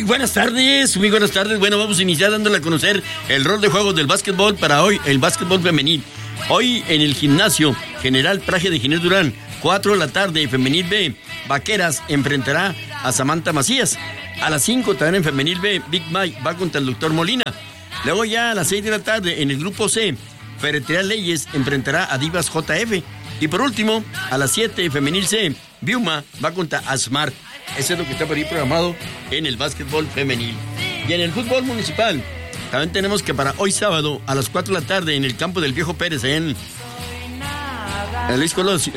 buenas tardes, muy buenas tardes. Bueno, vamos a iniciar dándole a conocer el rol de juegos del básquetbol para hoy, el básquetbol femenil. Hoy en el gimnasio General Praje de Ginés Durán, 4 de la tarde, femenil B, Vaqueras enfrentará a Samantha Macías. A las 5 también en femenil B, Big Mike va contra el Dr. Molina. Luego ya a las 6 de la tarde en el grupo C, Ferretería Leyes enfrentará a Divas JF. Y por último, a las 7, femenil C, Biuma va contra Asmar. Eso es lo que está por ahí programado en el básquetbol femenil. Y en el fútbol municipal, también tenemos que para hoy sábado, a las 4 de la tarde, en el campo del Viejo Pérez, en Luis Colosio,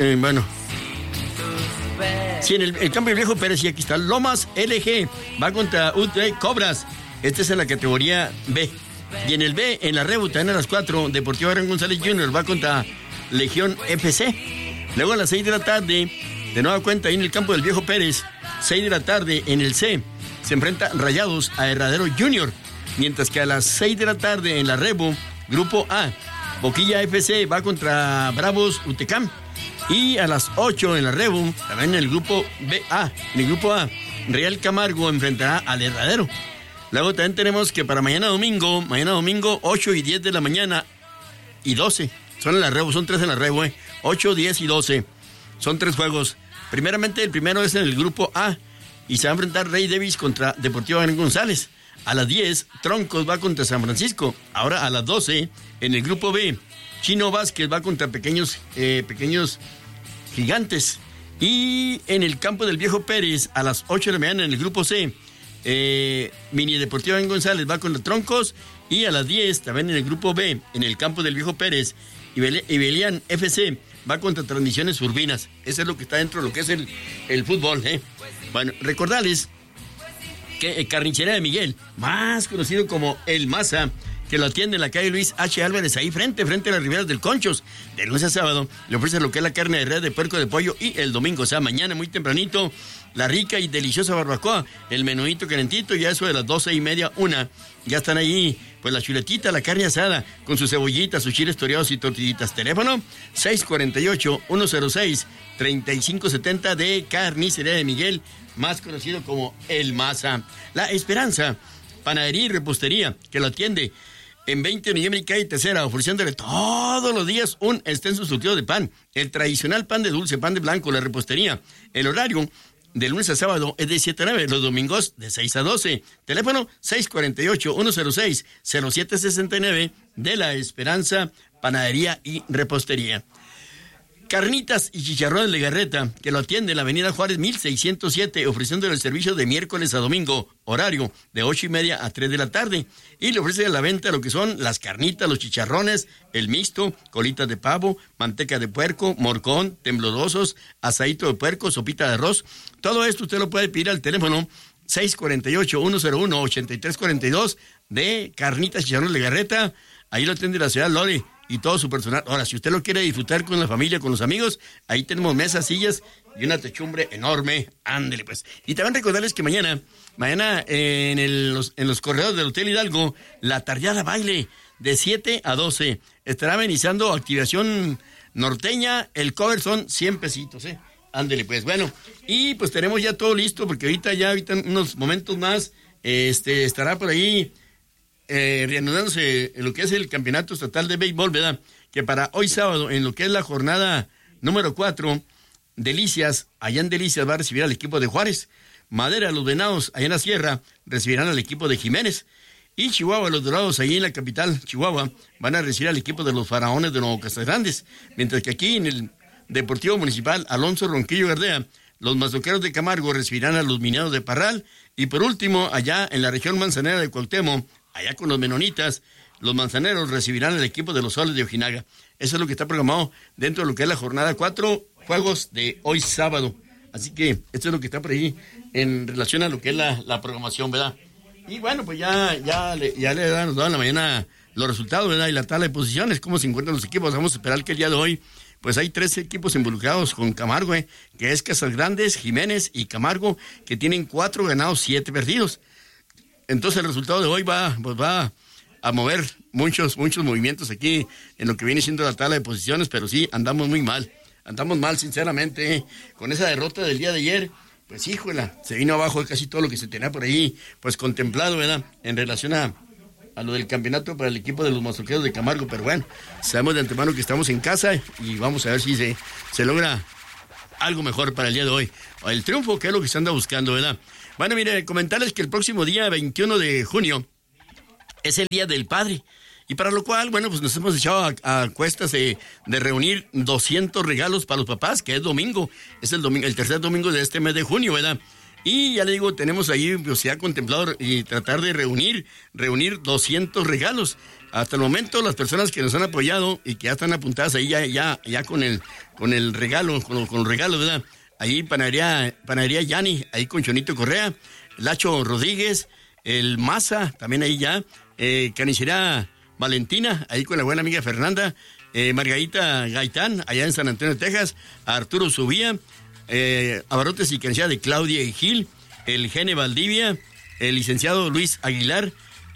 sí, en el campo del Viejo Pérez, y aquí está Lomas LG, va contra UT Cobras. Este es en la categoría B. Y en el B, en la Rebu, también a las 4, Deportivo Aaron González Jr. va contra Legión FC. Luego a las 6 de la tarde, de nueva cuenta, ahí en el campo del Viejo Pérez, 6 de la tarde, en el C, se enfrenta Rayados a Herradero Junior. Mientras que a las 6 de la tarde, en la Rebu, Grupo A, Boquilla FC va contra Bravos Utecam. Y a las 8 en la Rebu, también en el Grupo A, Real Camargo enfrentará al Herradero. Luego también tenemos que para mañana domingo, 8 y 10 de la mañana y 12. Son en la Rebu, son 3 en la Rebu, 8, 10 y 12. Son 3 juegos. Primeramente, el primero es en el Grupo A y se va a enfrentar Rey Davis contra Deportivo Aaron González. A las 10, Troncos va contra San Francisco. Ahora a las 12, en el Grupo B, Chino Vázquez va contra pequeños gigantes. Y en el campo del Viejo Pérez, a las 8 de la mañana, en el Grupo C, Mini Deportivo Aaron González va contra Troncos. Y a las 10, también en el Grupo B, en el campo del Viejo Pérez, Ibelian FC va contra Transmisiones Urbinas. Eso es lo que está dentro de lo que es el fútbol, Bueno, recordarles que Carnicería de Miguel, más conocido como El Maza, que lo atiende en la calle Luis H. Álvarez, ahí frente a las riberas del Conchos, de lunes a sábado, le ofrece lo que es la carne de res, de puerco, de pollo, y el domingo, o sea, mañana muy tempranito, la rica y deliciosa barbacoa, el menudito calentito, ya eso de las 12:30, 1, ya están ahí, pues la chuletita, la carne asada, con sus cebollitas, sus chiles toreados y tortillitas. Teléfono 648-106-3570 de Carnicería de Miguel, más conocido como El Maza. La Esperanza, panadería y repostería, que lo atiende en 20 de noviembre y calle Tercera, ofreciéndole todos los días un extenso surtido de pan, el tradicional pan de dulce, pan de blanco, la repostería. El horario de lunes a sábado es de 7 a 9, los domingos de 6 a 12. Teléfono 648-106-0769 de La Esperanza, panadería y repostería. Carnitas y Chicharrones Legarreta, que lo atiende en la avenida Juárez 1607, ofreciéndole el servicio de miércoles a domingo, horario de 8:30 a 3 de la tarde. Y le ofrece a la venta lo que son las carnitas, los chicharrones, el mixto, colitas de pavo, manteca de puerco, morcón, temblorosos, asadito de puerco, sopita de arroz. Todo esto usted lo puede pedir al teléfono 648-101-8342 de Carnitas y Chicharrones Legarreta. Ahí lo atiende la señora Lore y todo su personal. Ahora, si usted lo quiere disfrutar con la familia, con los amigos, ahí tenemos mesas, sillas y una techumbre enorme. Ándele, pues. Y también recordarles que mañana en los corredores del Hotel Hidalgo, la tardeada baile de 7 a 12. Estará iniciando activación norteña. El cover son 100 pesitos, Ándele, pues. Bueno, y pues tenemos ya todo listo, porque ahorita en unos momentos más, estará por ahí reanudándose en lo que es el campeonato estatal de béisbol, ¿verdad? Que para hoy sábado, en lo que es la jornada número 4, Delicias, allá en Delicias va a recibir al equipo de Juárez. Madera, los Venados, allá en la Sierra, recibirán al equipo de Jiménez. Y Chihuahua, los Dorados, ahí en la capital, Chihuahua, van a recibir al equipo de los Faraones de Nuevo Casagrandes. Mientras que aquí en el Deportivo Municipal Alonso Ronquillo Gardea, los Mazoqueros de Camargo recibirán a los Mineros de Parral. Y por último, allá en la región manzanera de Cuauhtémoc, allá con los Menonitas, los Manzaneros recibirán al equipo de los Soles de Ojinaga. Eso es lo que está programado dentro de lo que es la jornada 4, juegos de hoy sábado. Así que esto es lo que está por ahí en relación a lo que es la programación, ¿verdad? Y bueno, pues ya nos daban la mañana los resultados, ¿verdad? Y la tabla de posiciones, cómo se encuentran los equipos. Vamos a esperar que el día de hoy, pues hay 13 equipos involucrados con Camargo, que es Casagrandes, Jiménez y Camargo, que tienen 4 ganados, 7 perdidos. Entonces el resultado de hoy va a mover muchos movimientos aquí en lo que viene siendo la tabla de posiciones, pero sí, andamos muy mal, sinceramente, con esa derrota del día de ayer, pues híjola, se vino abajo casi todo lo que se tenía por ahí, pues contemplado, ¿verdad? En relación a lo del campeonato para el equipo de los Mazorqueros de Camargo, pero bueno, sabemos de antemano que estamos en casa y vamos a ver si se logra algo mejor para el día de hoy. El triunfo, que es lo que se anda buscando, ¿verdad? Bueno, mire, comentarles que el próximo día 21 de junio es el Día del Padre. Y para lo cual, bueno, pues nos hemos echado a cuestas de reunir 200 regalos para los papás, que es domingo. Es el tercer domingo de este mes de junio, ¿verdad? Y ya le digo, tenemos ahí, pues se ha contemplado y tratar de reunir 200 regalos. Hasta el momento, las personas que nos han apoyado y que ya están apuntadas ahí ya con el regalo, con los regalos, ¿verdad? Ahí Panadería Yani, ahí con Chonito Correa, Lacho Rodríguez, el Maza, también ahí ya, Carnicería Valentina, ahí con la buena amiga Fernanda, Margarita Gaitán, allá en San Antonio, Texas, Arturo Subía, Abarrotes y Carnicería de Claudia y Gil, el Gene Valdivia, el licenciado Luis Aguilar,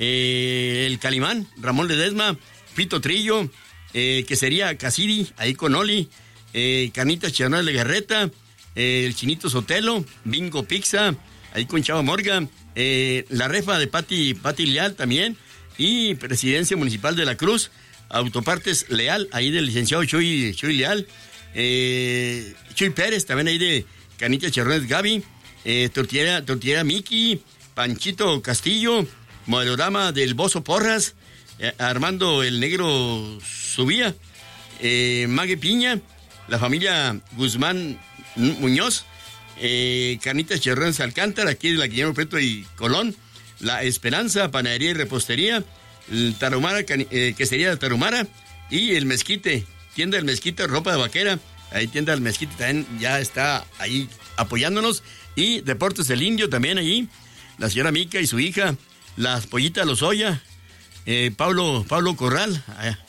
el Calimán, Ramón Ledesma, Pito Trillo, que sería Casidi, ahí con Oli, Carnitas Chiranoles de Garreta, el Chinito Sotelo, Bingo Pizza, ahí con Chava Morgan, la refa de Pati Leal también, y Presidencia Municipal de la Cruz, Autopartes Leal, ahí del licenciado Chuy Leal, Chuy Pérez, también ahí de Carnitas Chiranoles Gaby, Tortillería Miki, Panchito Castillo, Modelorama del Bozo Porras, Armando el Negro Subía, Mague Piña, la familia Guzmán Muñoz, Carnitas Chiranoles Alcántara, aquí de la Guillermo Prieto y Colón, La Esperanza, Panadería y Repostería, el Tarahumara, que sería la Tarahumara, y el Mezquite, tienda del Mezquite, ropa de vaquera, ahí tienda del Mezquite también ya está ahí apoyándonos, y Deportes del Indio también ahí, la señora Mica y su hija, las Pollitas Lozoya, Pablo Corral,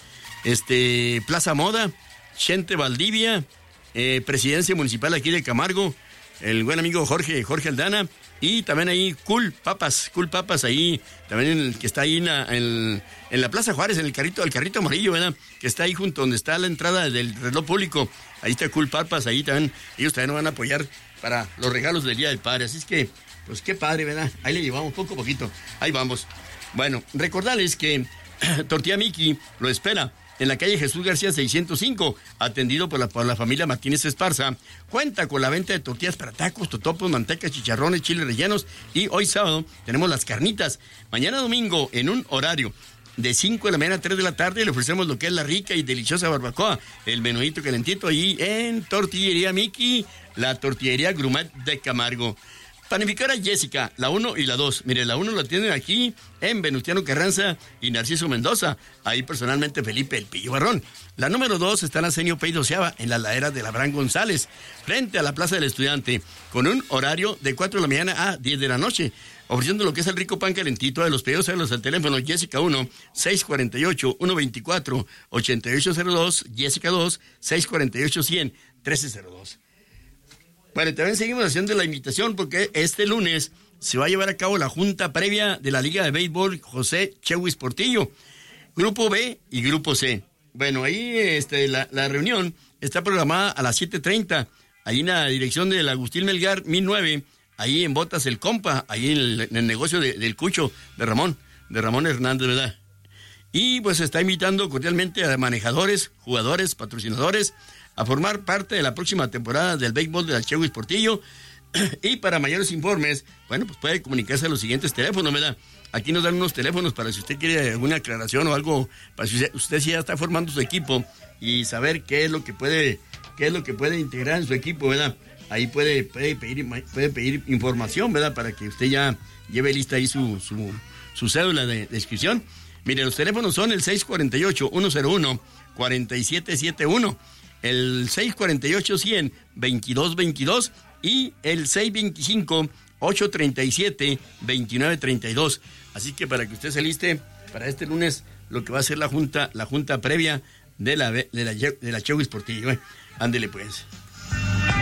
Plaza Moda, Chente Valdivia, Presidencia Municipal aquí de Camargo, el buen amigo Jorge Aldana, y también ahí Cool Papas ahí, también el que está ahí en la Plaza Juárez, en el carrito amarillo, ¿verdad? Que está ahí junto donde está la entrada del reloj público, ahí está Cool Papas, ahí también, ellos también nos van a apoyar para los regalos del Día del Padre, así es que, pues qué padre, ¿verdad? Ahí le llevamos poquito, ahí vamos. Bueno, recordarles que Tortilla Miki lo espera en la calle Jesús García 605, atendido por la familia Martínez Esparza. Cuenta con la venta de tortillas para tacos, totopos, mantecas, chicharrones, chiles rellenos, y hoy sábado tenemos las carnitas. Mañana domingo, en un horario de 5 de la mañana a 3 de la tarde, le ofrecemos lo que es la rica y deliciosa barbacoa, el menudito calentito ahí en Tortillería Miki, la tortillería Grumet de Camargo. Panificadora Jessica, la 1 y la 2. Mire, la 1 la tienen aquí en Venustiano Carranza y Narciso Mendoza. Ahí personalmente Felipe El Pillo Barrón. La número 2 está en Arsenio Pey Doceava, en la ladera de Abraham González, frente a la Plaza del Estudiante, con un horario de 4 de la mañana a 10 de la noche. Ofreciendo lo que es el rico pan calentito. De los pedidos, hágalos al teléfono Jessica 1, 648-124, 8802, Jessica 2, 648-100, 1302. Bueno, también seguimos haciendo la invitación porque este lunes se va a llevar a cabo la junta previa de la Liga de Béisbol José Chewis Portillo, Grupo B y Grupo C. Bueno, ahí la reunión está programada a las 7:30, ahí en la dirección del Agustín Melgar 1009, ahí en Botas el Compa, ahí en el negocio del Cucho, de Ramón Hernández, ¿verdad? Y pues se está invitando cordialmente a manejadores, jugadores, patrocinadores, a formar parte de la próxima temporada del béisbol de la Chewis Portillo. Y para mayores informes, bueno, pues puede comunicarse a los siguientes teléfonos, ¿verdad? Aquí nos dan unos teléfonos para si usted quiere alguna aclaración o algo, para si usted ya está formando su equipo y saber qué es lo que puede integrar en su equipo, ¿verdad? Ahí puede pedir información, ¿verdad? Para que usted ya lleve lista ahí su cédula de inscripción. Mire, los teléfonos son el 648-101-4771, el 648-100-2222 y el 625-837-2932. Así que para que usted se aliste para este lunes, lo que va a ser la junta previa de la Chewis Portillo. Ándele pues.